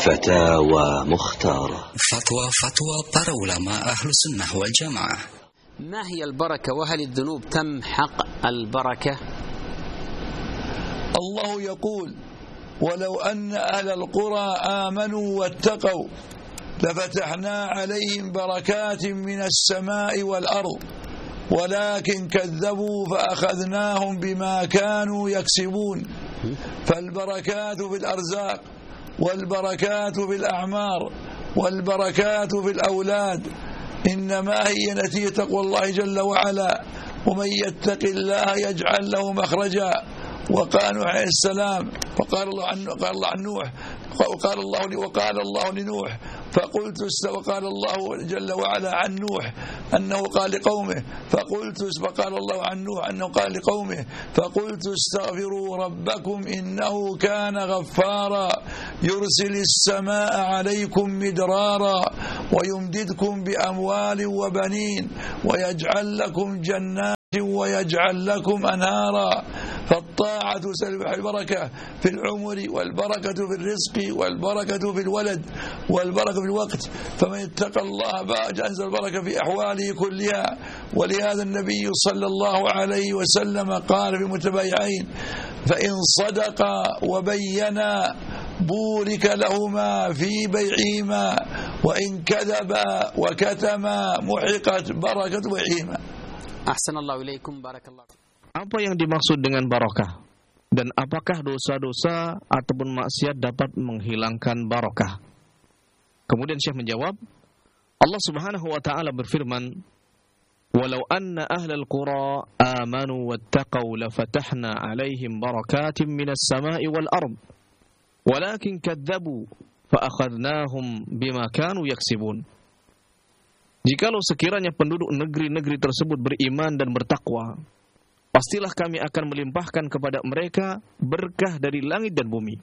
فتاوى مختارة. فتوى para ulama أهل السنة والجماعة. ما هي البركة وهل الذنوب تمحق البركة؟ الله يقول ولو أن أهل القرى آمنوا واتقوا لفتحنا عليهم بركات من السماء والأرض ولكن كذبوا فأخذناهم بما كانوا يكسبون. فالبركات في الأرزاق والبركات في الأعمار والبركات في الأولاد إنما هي نتيجة تقوى الله جل وعلا. ومن يتق الله يجعل له مخرجا. وقال نوح عليه السلام وقال الله عن نوح وقال الله لنوح وقال الله جل وعلا عن نوح أنه قال لقومه فقال الله عن نوح أنه قال لقومه فقلت استغفروا ربكم إنه كان غفارا يرسل السماء عليكم مدرارا ويمددكم بأموال وبنين ويجعل لكم جنات ويجعل لكم أنهارا. فالطاعة تسبح البركة في العمر والبركة في الرزق والبركة في الولد والبركة في الوقت. فمن اتقى الله أنزل البركة في أحواله كلها. ولهذا النبي صلى الله عليه وسلم قال في المتبايعين فإن صدقا وبينا بورك لهما في بيعهما وإن كذبا وكتما محقت بركة بيعهما. Ahsanallahu ilaikum, barakallahu. Apa yang dimaksud dengan barokah? Dan apakah dosa-dosa ataupun maksiat dapat menghilangkan barokah? Kemudian Syekh menjawab, Allah Subhanahu wa taala berfirman, "Walau anna ahlal qura amanu wattaqau lafatahna 'alaihim barakatim minas sama'i wal ard. Walakin kadzabu fa akhadnahum bima kanu yaksibun." Jikalau sekiranya penduduk negeri-negeri tersebut beriman dan bertakwa, pastilah kami akan melimpahkan kepada mereka berkah dari langit dan bumi.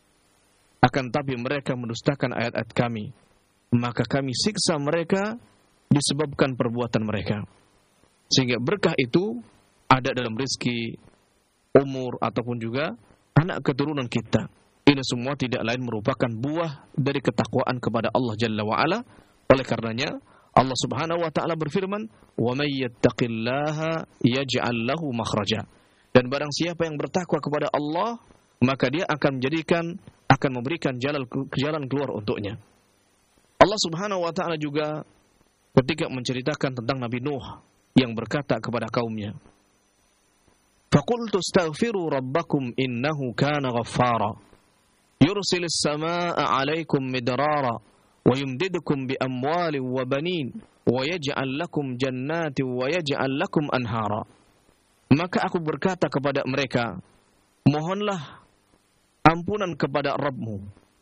Akan tapi mereka mendustakan ayat-ayat kami, maka kami siksa mereka disebabkan perbuatan mereka. Sehingga berkah itu ada dalam rezeki, umur, ataupun juga anak keturunan kita. Ini semua tidak lain merupakan buah dari ketakwaan kepada Allah Jalla wa'ala. Oleh karenanya Allah Subhanahu wa taala berfirman, "Wa may yattaqillaha yaj'al lahu makhraja." Dan barang siapa yang bertakwa kepada Allah, maka dia akan memberikan jalan keluar untuknya. Allah Subhanahu wa taala juga ketika menceritakan tentang Nabi Nuh yang berkata kepada kaumnya, "Faqultu astaghfiru rabbakum innahu kana ghaffara yursilis samaa'a 'alaikum midrara وَيُمْدِدُكُمْ بِأَمْوَالٍ وَبَنِينَ وَيَجْعَلْ لَكُمْ جَنَّاتٍ وَيَجْعَلْ لَكُمْ أَنْهَارًا." Maka aku berkata kepada mereka, mohonlah ampunan kepada Rabbmu.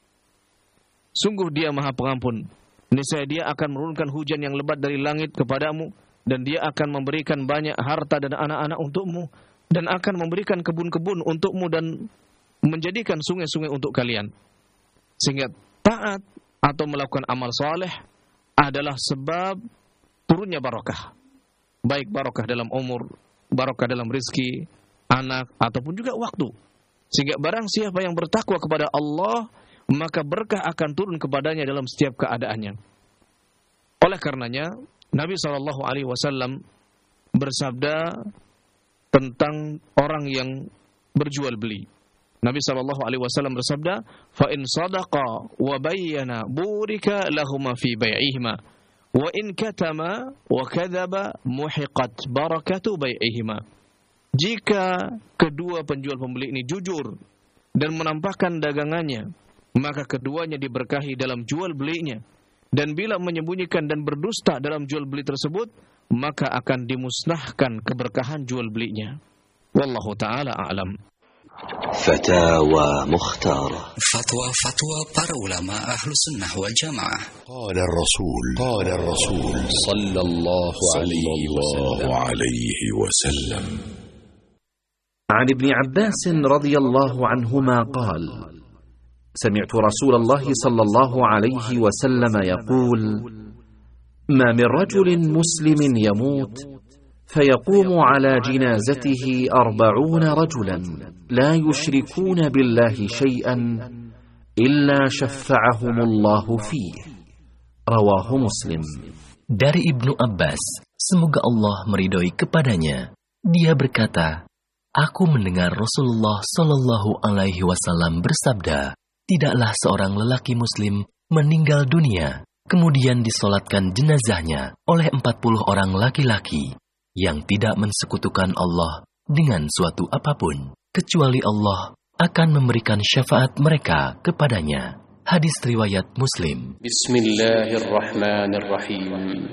Sungguh dia maha pengampun. Niscaya dia akan menurunkan hujan yang lebat dari langit kepadamu, dan dia akan memberikan banyak harta dan anak-anak untukmu, dan akan memberikan kebun-kebun untukmu, dan menjadikan sungai-sungai untuk kalian. Sehingga taat atau melakukan amal soleh adalah sebab turunnya barokah. Baik barokah dalam umur, barokah dalam rezeki, anak, ataupun juga waktu. Sehingga barang siapa yang bertakwa kepada Allah, maka berkah akan turun kepadanya dalam setiap keadaannya. Oleh karenanya, Nabi SAW bersabda tentang orang yang berjual beli. Nabi SAW bersabda, "Fa in sadaqa wa bayyana burika lahuma fi bai'ihima, wa in katama wa kadzaba muhiqat barakatu bai'ihima." Jika kedua penjual pembeli ini jujur dan menampakkan dagangannya, maka keduanya diberkahi dalam jual belinya. Dan bila menyembunyikan dan berdusta dalam jual beli tersebut, maka akan dimusnahkan keberkahan jual belinya. Wallahu ta'ala a'lam. فتاوى مختارة. فتوى para ulama ahlu sunnah wal jamaah. قال الرسول صلى الله عليه وسلم. عن ابن عباس رضي الله عنهما قال: سمعت رسول الله صلى الله عليه وسلم يقول: ما من رجل مسلم يموت فيقوم على جنازته 40 رجلا لا يشركون بالله شيئا إلا شفعهم الله فيه. رواه مسلم. Dari Ibnu Abbas, semoga Allah meridhoi kepadanya, dia berkata, aku mendengar Rasulullah Shallallahu Alaihi Wasallam bersabda, tidaklah seorang lelaki Muslim meninggal dunia, kemudian disolatkan jenazahnya oleh 40 orang laki-laki yang tidak mensekutukan Allah dengan suatu apapun, kecuali Allah akan memberikan syafaat mereka kepadanya. Hadis riwayat Muslim. Bismillahirrahmanirrahim.